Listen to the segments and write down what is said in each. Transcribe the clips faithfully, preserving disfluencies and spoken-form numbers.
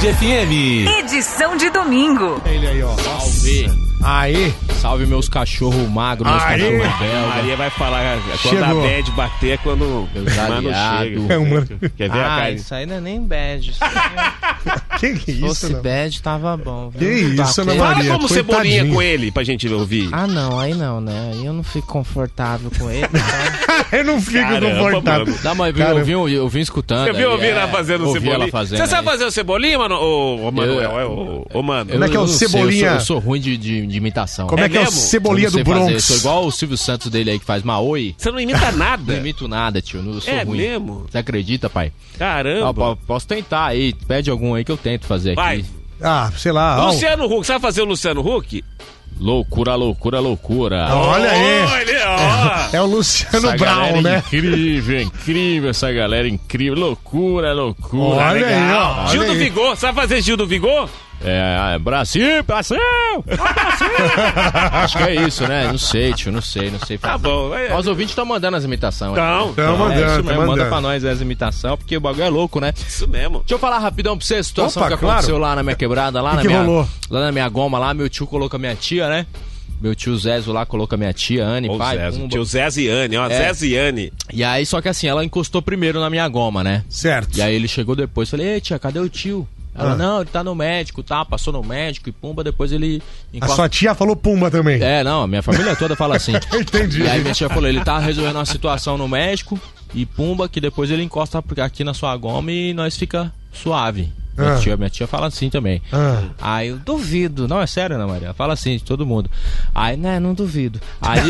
F M. Edição de domingo. Ele aí, ó. Salve. Aí. Salve meus cachorros magros, meus Aí. cachorros belga. Maria vai falar quando Chegou. a bad bater é quando o Meus mano aliados. chega. É um mano. Quer ver a Ah, carne? isso aí não é nem bad. Isso aí, Que que é se isso, fosse não? bad, tava bom. Que isso, Bater- Ana Fala Maria, como coitadinho. cebolinha com ele pra gente ouvir. Ah, não, aí não, né? Aí eu não fico confortável com ele. Então... Eu não fico Caramba, confortável. mano. Não, mas eu, Cara, eu, vim, eu vim escutando. Você viu aí, ouvir ela é, fazendo o ouvi cebolinha? ela fazendo Você sabe aí. fazer o cebolinha, mano? Ô, ô Manuel, Eu- é, ô, ô, mano. Como é que é o eu não sei, Cebolinha? eu, sou, eu sou ruim de, de, de imitação. Como é, É que é o mesmo? Cebolinha Eu não do sei fazer, Bronx? sou igual o Silvio Santos dele aí que faz Maoi. Você não imita Não nada. imito nada, tio. Eu sou É ruim. mesmo? Você acredita, pai? Caramba. Não, po- posso tentar aí. Pede algum aí que eu tento fazer Vai. aqui. Ah, sei lá. ó. Luciano Huck, sabe fazer o Luciano Huck? Loucura, loucura, loucura. Olha aí. Olha, ó. É o Luciano Essa Brown, galera né? incrível, incrível, essa galera incrível. Loucura, loucura. Olha aí, ó. Olha Gil do aí. Vigor, sabe fazer Gil do Vigor? É, Brasil, Brasil! Brasil! Acho que é isso, né? Não sei, tio, não sei, não sei. Tá bom. vai- Os ouvintes estão mandando as imitações. Então, Tão É mandando, isso tá mesmo, manda mandando. pra nós as imitações, porque o bagulho é louco, né? Isso mesmo. Deixa eu falar rapidão pra você a situação Opa, que aconteceu claro. lá na minha quebrada, lá Que na que minha. rolou? Lá na minha goma, lá, meu tio colocou a minha tia, né? Meu tio Zézio lá colocou a minha tia, Anne, Ô, pai. Zé, pumba. tio Zé Ziane, ó. É. Zé Ziane. E aí, só que assim, ela encostou primeiro na minha goma, né? Certo. E aí ele chegou depois, falei, ei tia, cadê o tio? Ela, Ah. não, ele tá no médico, tá, passou no médico e pumba, depois ele A encosta... sua tia falou pumba também. É, não, a minha família toda fala assim. Entendi. E aí minha tia falou, ele tá resolvendo uma situação no médico e pumba, que depois ele encosta aqui na sua goma e nós fica suave. Minha, Ah. tia, minha tia fala assim também. Ah. Aí eu duvido, não, é sério, Ana Maria? Fala assim, de todo mundo. Aí, né, não duvido. Aí,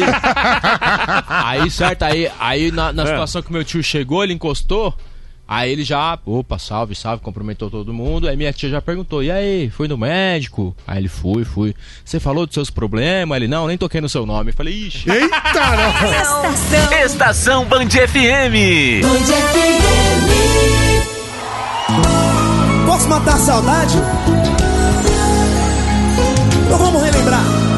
aí certo, aí, aí na, na situação que meu tio chegou, ele encostou. Aí ele já, opa, salve, salve, cumprimentou todo mundo. Aí minha tia já perguntou, e aí, foi no médico? Aí ele, fui, fui. Você falou dos seus problemas? Ele, não, nem toquei no seu nome. Eu falei, ixi. Eita, não. Estação. Estação Band F M. Posso matar a saudade? Então vamos relembrar.